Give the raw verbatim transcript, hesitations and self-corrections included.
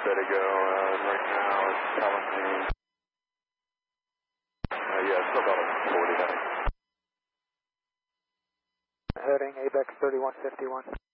bit ago. Uh, right now it's telling me, uh, yeah, still about a forty heading. Heading A B E C thirty-one fifty-one.